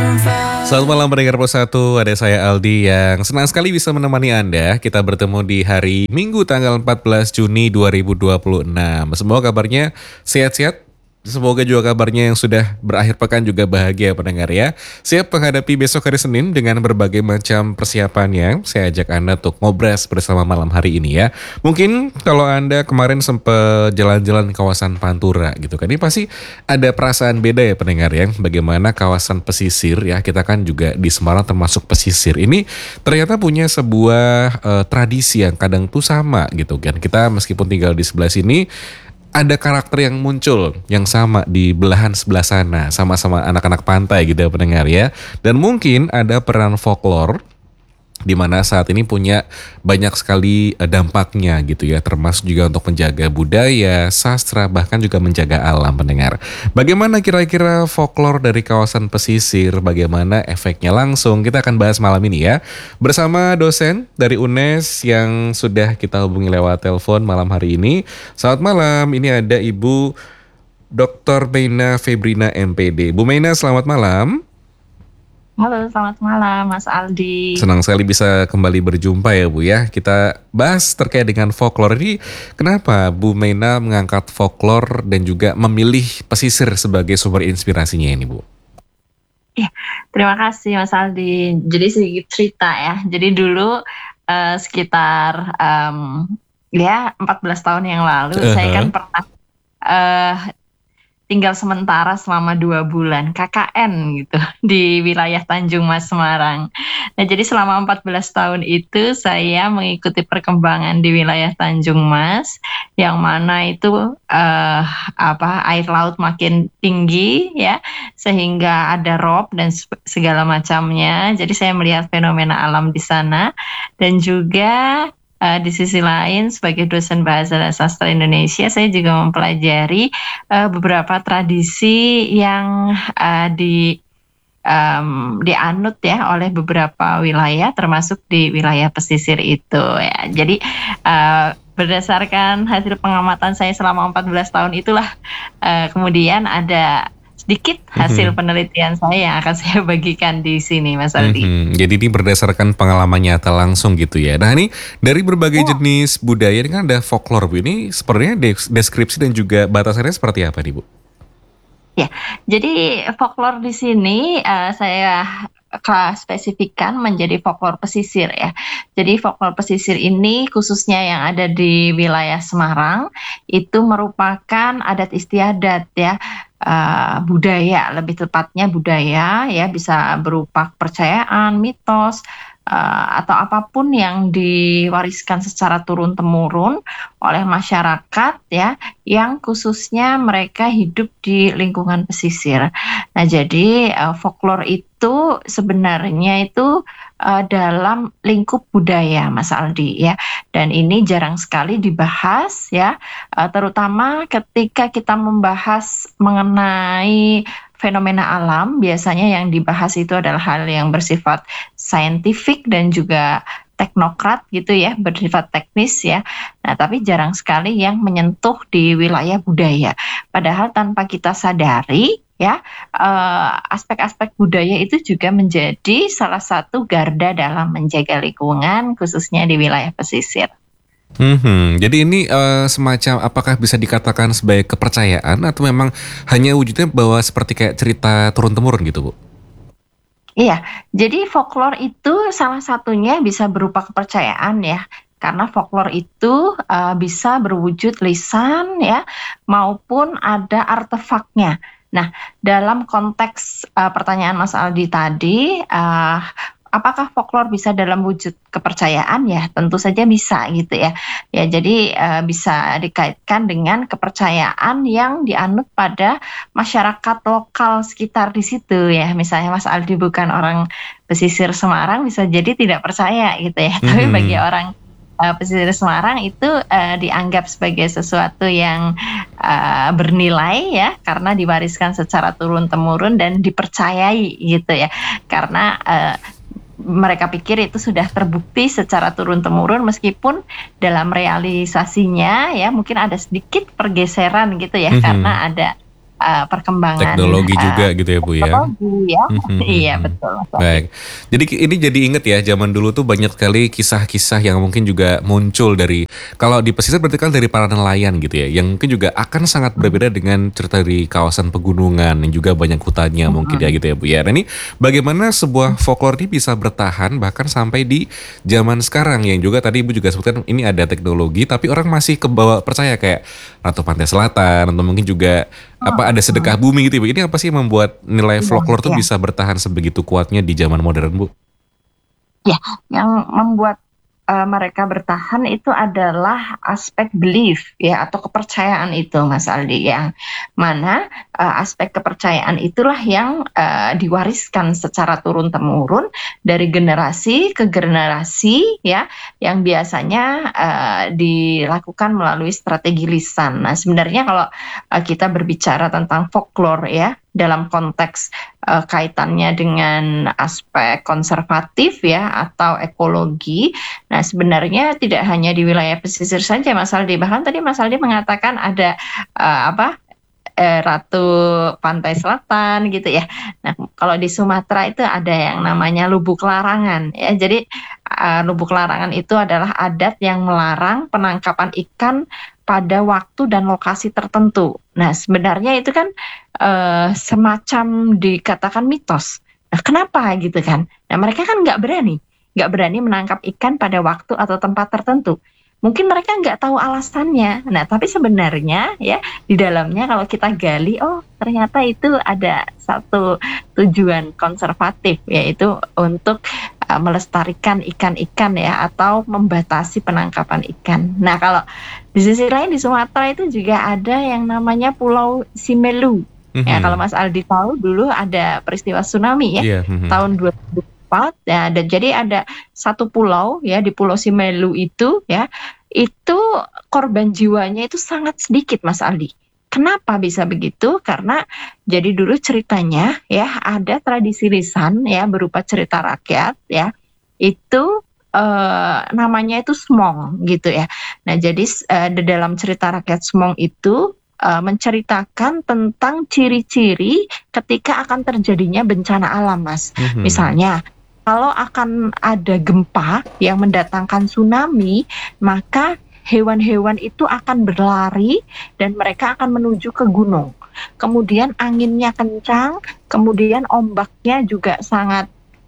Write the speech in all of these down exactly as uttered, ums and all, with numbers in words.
Selamat malam pendengar Pos satu, ada saya Aldi yang senang sekali bisa menemani Anda. Kita bertemu di hari Minggu tanggal empat belas Juni dua ribu dua puluh enam. Semoga kabarnya sehat-sehat. Semoga juga kabarnya yang sudah berakhir pekan juga bahagia pendengar ya. Siap menghadapi besok hari Senin dengan berbagai macam persiapannya. Saya ajak Anda untuk ngobras bersama malam hari ini ya. Mungkin kalau Anda kemarin sempat jalan-jalan di kawasan Pantura gitu kan. Ini pasti ada perasaan beda ya pendengar ya. Bagaimana kawasan pesisir ya. Kita kan juga di Semarang termasuk pesisir. Ini ternyata punya sebuah uh, tradisi yang kadang tuh sama gitu kan. Kita meskipun tinggal di sebelah sini, ada karakter yang muncul yang sama di belahan sebelah sana, sama-sama anak-anak pantai gitu ya pendengar ya. Dan mungkin ada peran folklore di mana saat ini punya banyak sekali dampaknya gitu ya, termasuk juga untuk menjaga budaya, sastra, bahkan juga menjaga alam pendengar. Bagaimana kira-kira folklore dari kawasan pesisir, bagaimana efeknya langsung, kita akan bahas malam ini ya. Bersama dosen dari U N E S yang sudah kita hubungi lewat telepon malam hari ini. Selamat malam, ini ada Ibu doktor Meina Febrina M P D. Bu Meina, selamat malam. Halo, selamat malam Mas Aldi. Senang sekali bisa kembali berjumpa ya Bu ya. Kita bahas terkait dengan folklore ini. Kenapa Bu Meina mengangkat folklore dan juga memilih pesisir sebagai sumber inspirasinya ini Bu? Ya, terima kasih Mas Aldi. Jadi sedikit cerita ya. Jadi dulu uh, sekitar um, ya empat belas tahun yang lalu uh-huh. saya kan pernah uh, tinggal sementara selama dua bulan K K N gitu di wilayah Tanjung Mas Semarang. Nah jadi selama empat belas tahun itu saya mengikuti perkembangan di wilayah Tanjung Mas, yang mana itu uh, apa air laut makin tinggi ya, sehingga ada rob dan segala macamnya. Jadi saya melihat fenomena alam di sana, dan juga Uh, di sisi lain sebagai dosen bahasa dan sastra Indonesia, saya juga mempelajari uh, beberapa tradisi yang uh, di um, dianut ya oleh beberapa wilayah, termasuk di wilayah pesisir itu ya. Jadi uh, berdasarkan hasil pengamatan saya selama empat belas tahun itulah uh, kemudian ada sedikit hasil mm-hmm. penelitian saya yang akan saya bagikan di sini Mas Aldi. Mm-hmm. Jadi ini berdasarkan pengalaman nyata langsung gitu ya. Nah ini dari berbagai oh. jenis budaya ini kan ada folklore Bu. Ini sebenarnya deskripsi dan juga batasannya seperti apa nih Bu? Ya, jadi folklore di sini uh, saya spesifikkan menjadi folklore pesisir ya. Jadi folklore pesisir ini khususnya yang ada di wilayah Semarang itu merupakan adat istiadat ya. Uh, budaya, lebih tepatnya budaya ya, bisa berupa kepercayaan, mitos, uh, atau apapun yang diwariskan secara turun-temurun oleh masyarakat ya, yang khususnya mereka hidup di lingkungan pesisir. Nah jadi uh, folklore itu sebenarnya itu uh, dalam lingkup budaya Mas Aldi ya, dan ini jarang sekali dibahas ya, uh, terutama ketika kita membahas mengenai fenomena alam. Biasanya yang dibahas itu adalah hal yang bersifat saintifik dan juga teknokrat gitu ya, bersifat teknis ya. Nah, tapi jarang sekali yang menyentuh di wilayah budaya. Padahal tanpa kita sadari ya, uh, aspek-aspek budaya itu juga menjadi salah satu garda dalam menjaga lingkungan, khususnya di wilayah pesisir. Hmm, jadi ini uh, semacam apakah bisa dikatakan sebagai kepercayaan atau memang hanya wujudnya bahwa seperti kayak cerita turun-temurun gitu Bu? Iya, jadi folklore itu salah satunya bisa berupa kepercayaan ya, karena folklore itu uh, bisa berwujud lisan ya, maupun ada artefaknya. Nah, dalam konteks uh, pertanyaan Mas Aldi tadi, uh, apakah folklore bisa dalam wujud kepercayaan? Ya, tentu saja bisa gitu ya. Ya, jadi uh, bisa dikaitkan dengan kepercayaan yang dianut pada masyarakat lokal sekitar di situ ya. Misalnya Mas Aldi bukan orang pesisir Semarang, bisa jadi tidak percaya gitu ya. Mm-hmm. Tapi bagi orang uh, pesisir Semarang itu uh, dianggap sebagai sesuatu yang uh, bernilai ya, karena diwariskan secara turun-temurun dan dipercayai gitu ya. Karena uh, mereka pikir itu sudah terbukti secara turun-temurun, meskipun dalam realisasinya ya mungkin ada sedikit pergeseran gitu ya, mm-hmm. karena ada uh, perkembangan Teknologi uh, juga gitu ya Bu ya. teknologi ya. Iya Mhm. betul. Mas Aldi. Baik. Jadi ki- ini jadi inget ya zaman dulu tuh banyak sekali kisah-kisah yang mungkin juga muncul dari kalau di pesisir berarti kan dari para nelayan gitu ya, yang mungkin juga akan sangat berbeda dengan cerita di kawasan pegunungan yang juga banyak hutannya mungkin ya Mm-mm. gitu ya Bu ya. Nah ini bagaimana sebuah folklore ini bisa bertahan bahkan sampai di zaman sekarang yang juga tadi Ibu juga sebutkan ini ada teknologi tapi orang masih kebawa percaya kayak Ratu Pantai Selatan atau mungkin juga apa ada sedekah Mm-mm. bumi gitu Bu. Ini apa sih yang membuat nilai Iya, folklore tuh iya. bisa bertahan sebegitu kuatnya di zaman modern Bu? Ya, yang membuat uh, mereka bertahan itu adalah aspek belief ya atau kepercayaan itu Mas Aldi yang mana uh, aspek kepercayaan itulah yang uh, diwariskan secara turun temurun dari generasi ke generasi ya yang biasanya uh, dilakukan melalui strategi lisan. Nah, sebenarnya kalau uh, kita berbicara tentang folklore ya dalam konteks uh, kaitannya dengan aspek konservatif ya atau ekologi. Nah, sebenarnya tidak hanya di wilayah pesisir saja Mas Aldi. Bahkan tadi Mas Aldi mengatakan ada uh, apa eh, Ratu Pantai Selatan gitu ya. Nah, kalau di Sumatera itu ada yang namanya Lubuk Larangan ya. Jadi uh, Lubuk Larangan itu adalah adat yang melarang penangkapan ikan pada waktu dan lokasi tertentu. Nah, sebenarnya itu kan eh, semacam dikatakan mitos. Nah, kenapa gitu kan? Nah, mereka kan nggak berani, nggak berani menangkap ikan pada waktu atau tempat tertentu. Mungkin mereka nggak tahu alasannya. Nah, tapi sebenarnya ya di dalamnya kalau kita gali, oh ternyata itu ada satu tujuan konservatif, yaitu untuk uh, melestarikan ikan-ikan ya atau membatasi penangkapan ikan. Nah, kalau di sisi lain di Sumatera itu juga ada yang namanya Pulau Simelu. Ya, kalau Mhm. Mas Aldi tahu dulu ada peristiwa tsunami ya Iya. Mhm. tahun dua ribu empat ya, dan jadi ada satu pulau ya di Pulau Simelu itu ya itu korban jiwanya itu sangat sedikit Mas Aldi. Kenapa bisa begitu? Karena jadi dulu ceritanya ya ada tradisi lisan ya berupa cerita rakyat ya itu eh, namanya itu semong gitu ya. Nah, jadi eh, di dalam cerita rakyat Semong itu eh, menceritakan tentang ciri-ciri ketika akan terjadinya bencana alam, Mas. Mhm. Misalnya, kalau akan ada gempa yang mendatangkan tsunami, maka hewan-hewan itu akan berlari dan mereka akan menuju ke gunung. Kemudian anginnya kencang, kemudian ombaknya juga sangat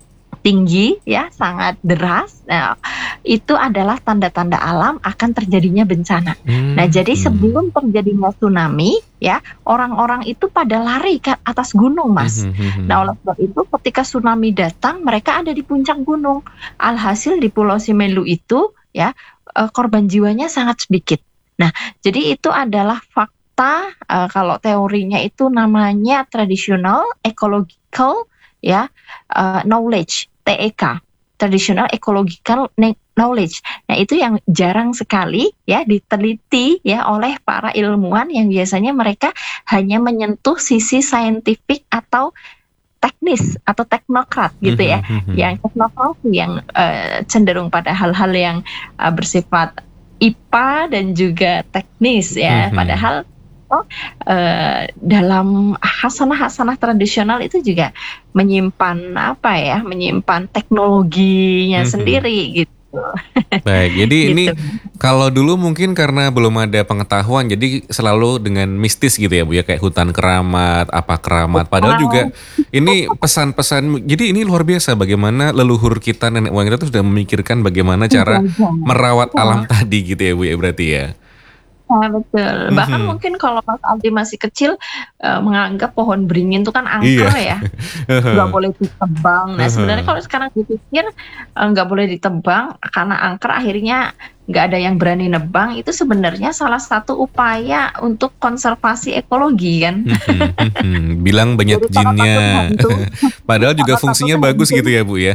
tinggi ya, sangat deras. Nah, itu adalah tanda-tanda alam akan terjadinya bencana. Nah, jadi Mhm. sebelum terjadinya tsunami ya, orang-orang itu pada lari ke atas gunung, Mas. Mhm. Nah, oleh Mhm. sebab itu ketika tsunami datang, mereka ada di puncak gunung. Alhasil di Pulau Simelu itu ya, eh, korban jiwanya sangat sedikit. Nah, jadi itu adalah fakta eh, kalau teorinya itu namanya traditional ecological ya eh, knowledge T E K, Traditional Ecological Knowledge. Nah, itu yang jarang sekali ya diteliti ya oleh para ilmuwan yang biasanya mereka hanya menyentuh sisi saintifik atau teknis atau teknokrat gitu ya. Mhm. Mhm. Yang teknokrat yang eh, cenderung pada hal-hal yang eh, bersifat I P A dan juga teknis ya. Mhm. Padahal oh, eh, dalam hasanah-hasanah tradisional itu juga menyimpan apa ya, menyimpan teknologinya Mhm. sendiri gitu. Baik, jadi Gitu. ini kalau dulu mungkin karena belum ada pengetahuan, jadi selalu dengan mistis gitu ya Bu ya, kayak hutan keramat, apa keramat. Padahal juga Betul. ini pesan-pesan, jadi ini luar biasa bagaimana leluhur kita, nenek moyang kita tuh sudah memikirkan bagaimana cara Menjaga. merawat alam Betul. tadi gitu ya Bu ya berarti ya. Nah, betul. Bahkan Mhm. mungkin kalau Mas Aldi masih kecil eh, menganggap pohon beringin itu kan angker Iya. ya, nggak boleh ditebang. Nah, sebenarnya kalau sekarang dipikir eh, nggak boleh ditebang karena angker akhirnya nggak ada yang berani nebang. Itu sebenarnya salah satu upaya untuk konservasi ekologi kan. Mhm. Mhm. Bilang banyak Jadi kalau jinnya. takut hantu, Padahal juga kalau takut fungsinya bagus gitu hantu. ya Bu ya.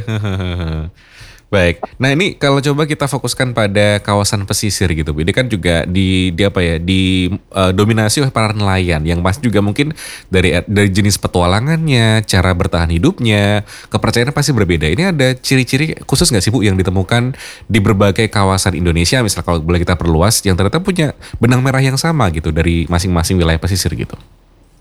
Baik. Nah ini kalau coba kita fokuskan pada kawasan pesisir gitu Bu. Ini kan juga di, di apa ya, di eh, dominasi oleh para nelayan yang pasti juga mungkin dari dari jenis petualangannya, cara bertahan hidupnya, kepercayaannya pasti berbeda. Ini ada ciri-ciri khusus nggak sih Bu yang ditemukan di berbagai kawasan Indonesia, misal kalau boleh kita perluas, yang ternyata punya benang merah yang sama gitu dari masing-masing wilayah pesisir gitu.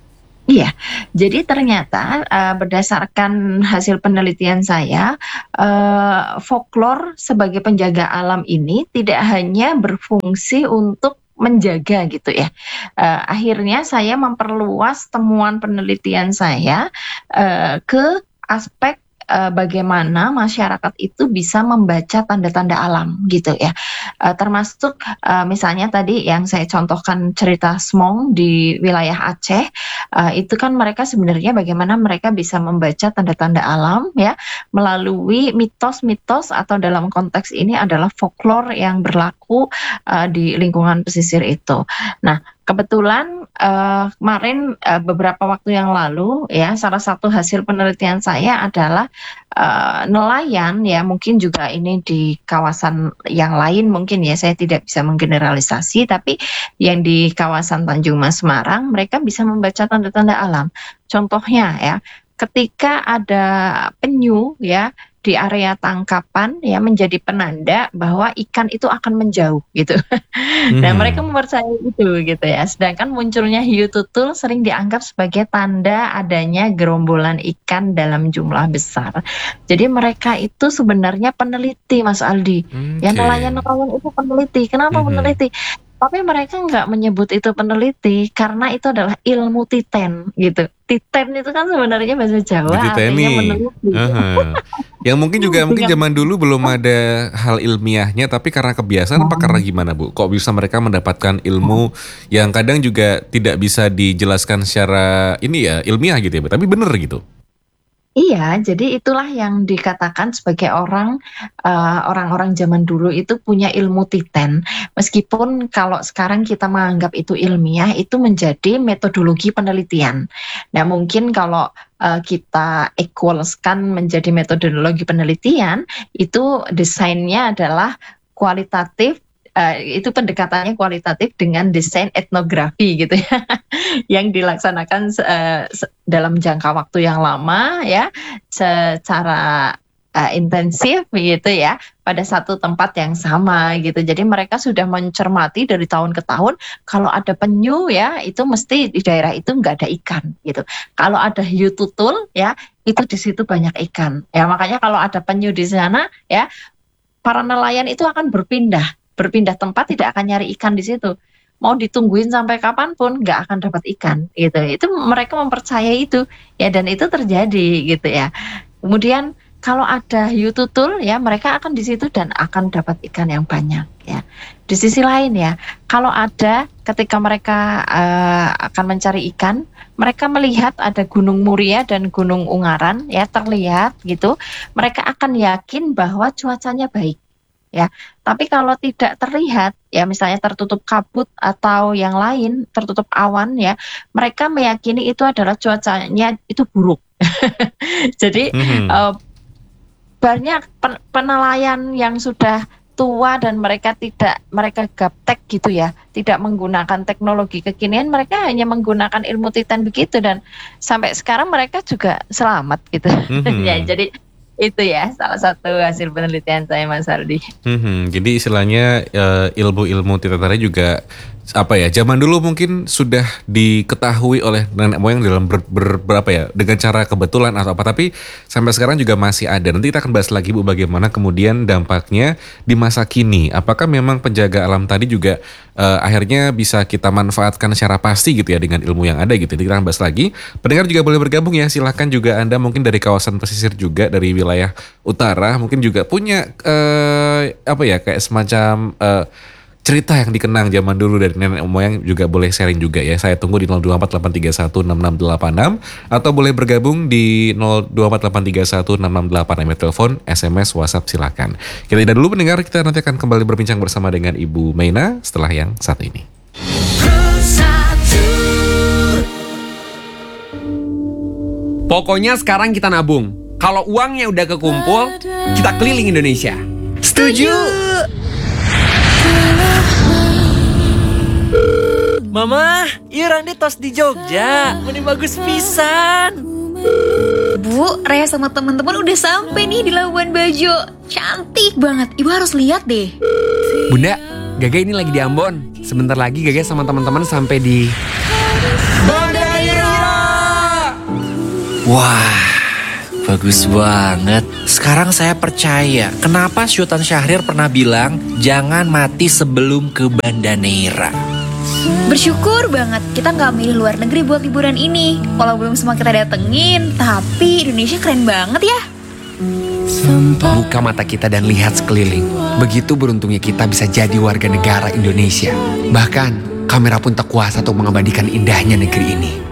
Iya, jadi ternyata, eee, berdasarkan hasil penelitian saya, eee, folklore sebagai penjaga alam ini tidak hanya berfungsi untuk menjaga gitu ya, eee, akhirnya saya memperluas temuan penelitian saya, eee, ke aspek, eee, bagaimana masyarakat itu bisa membaca tanda-tanda alam gitu ya, eee, termasuk, eee, misalnya tadi yang saya contohkan cerita Semong di wilayah Aceh, eee, itu kan mereka sebenarnya bagaimana mereka bisa membaca tanda-tanda alam ya, melalui mitos-mitos atau dalam konteks ini adalah folklore yang berlaku, eee, di lingkungan pesisir itu. Nah, kebetulan, eee, kemarin, eee, beberapa waktu yang lalu ya, salah satu hasil penelitian saya adalah, eee, nelayan ya, mungkin juga ini di kawasan yang lain mungkin ya, saya tidak bisa menggeneralisasi, tapi yang di kawasan Tanjung Mas Semarang, mereka bisa membaca tanda-tanda alam. Contohnya ya, ketika ada penyu ya, di area tangkapan ya, menjadi penanda bahwa ikan itu akan menjauh gitu. Nah, mereka Mhm. mempercayai itu gitu ya, sedangkan munculnya hiu tutul sering dianggap sebagai tanda adanya gerombolan ikan dalam jumlah besar. Jadi mereka itu sebenarnya peneliti Mas Aldi, ya Oke. nelayan-nelayan itu peneliti. Kenapa Mhm. peneliti? Tapi mereka nggak menyebut itu peneliti karena itu adalah ilmu titen gitu. Titen itu kan sebenarnya bahasa Jawa artinya Dititeni, meneliti. heeh. Yang mungkin juga mungkin Dengan zaman dulu belum ada hal ilmiahnya, tapi karena kebiasaan apa karena gimana, Bu? Kok bisa mereka mendapatkan ilmu yang kadang juga tidak bisa dijelaskan secara ini ya, ilmiah gitu ya, Bu, tapi bener gitu? Iya, jadi itulah yang dikatakan sebagai orang, eee, orang-orang zaman dulu itu punya ilmu titen. Meskipun kalau sekarang kita menganggap itu ilmiah, itu menjadi metodologi penelitian. Nah mungkin kalau, eee, kita equals-kan menjadi metodologi penelitian, itu desainnya adalah kualitatif, eee, itu pendekatannya kualitatif dengan desain etnografi gitu ya, yang dilaksanakan se eee, se dalam jangka waktu yang lama ya, secara, eee, intensif begitu ya, pada satu tempat yang sama gitu. Jadi mereka sudah mencermati dari tahun ke tahun, kalau ada penyu ya, itu mesti di daerah itu nggak ada ikan gitu. Kalau ada hiu tutul ya, itu di situ banyak ikan. Ya makanya kalau ada penyu di sana ya, para nelayan itu akan berpindah, berpindah tempat tidak akan nyari ikan di situ. Mau ditungguin sampai kapan pun nggak akan dapat ikan gitu. Itu mereka mempercayai itu ya dan itu terjadi gitu ya. Kemudian kalau ada hiu tutul ya mereka akan di situ dan akan dapat ikan yang banyak ya. Di sisi lain ya, kalau ada ketika mereka uh, akan mencari ikan, mereka melihat ada Gunung Muria dan Gunung Ungaran ya terlihat gitu, mereka akan yakin bahwa cuacanya baik ya. Tapi kalau tidak terlihat ya misalnya tertutup kabut atau yang lain, tertutup awan ya, mereka meyakini itu adalah cuacanya itu buruk. Jadi Mhm. uh, banyak pen penelayan yang sudah tua dan mereka tidak mereka gaptek gitu ya, tidak menggunakan teknologi kekinian, mereka hanya menggunakan ilmu titen begitu dan sampai sekarang mereka juga selamat gitu. Ya Mhm. jadi itu ya salah satu hasil penelitian saya Mas Aldi. Mhm, jadi istilahnya, eee, ilmu-ilmu tita tadi juga, apa ya, zaman dulu mungkin sudah diketahui oleh nenek moyang dalam ber ber berapa ya, dengan cara kebetulan atau apa, tapi sampai sekarang juga masih ada. Nanti kita akan bahas lagi Bu, bagaimana kemudian dampaknya di masa kini. Apakah memang penjaga alam tadi juga, eee, akhirnya bisa kita manfaatkan secara pasti gitu ya dengan ilmu yang ada gitu. Nanti kita akan bahas lagi. Pendengar juga boleh bergabung ya, silahkan juga Anda mungkin dari kawasan pesisir juga, dari wilayah utara, mungkin juga punya, eee, apa ya, kayak semacam, eee, cerita yang dikenang zaman dulu dari nenek moyang juga boleh sharing juga ya. Saya tunggu di nol dua empat delapan tiga satu enam enam delapan enam atau boleh bergabung di nol dua empat delapan tiga satu enam enam delapan enam telepon, S M S, WhatsApp silakan. Kita tidak dulu pendengar, kita nanti akan kembali berbincang bersama dengan Ibu Meina setelah yang satu ini. Pokoknya sekarang kita nabung. Kalau uangnya udah kekumpul, kita keliling Indonesia. Setuju? Mama, iya Randi tos di Jogja. Mending bagus pisan. Bu, Raya sama teman-teman udah sampai nih di Labuan Bajo. Cantik banget, ibu harus lihat deh. Bunda, Gaga ini lagi di Ambon. Sebentar lagi Gaga sama teman-teman sampai di Banda Irang. Wah, bagus banget. Sekarang saya percaya kenapa Sultan Syahrir pernah bilang jangan mati sebelum ke Banda Neira. Bersyukur banget kita nggak milih luar negeri buat liburan ini. Walau belum semua kita datengin, tapi Indonesia keren banget ya. Buka mata kita dan lihat sekeliling. Begitu beruntungnya kita bisa jadi warga negara Indonesia. Bahkan kamera pun tak kuasa untuk mengabadikan indahnya negeri ini.